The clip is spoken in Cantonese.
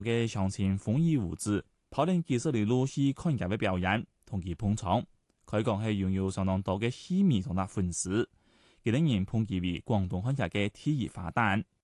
嘅上前風雨無阻，跑定幾十里路去看人嘅表演，同佢捧場。佢講係擁有相當多嘅戲迷同埋粉絲，佢令人捧佢為廣東漢人嘅第一花旦。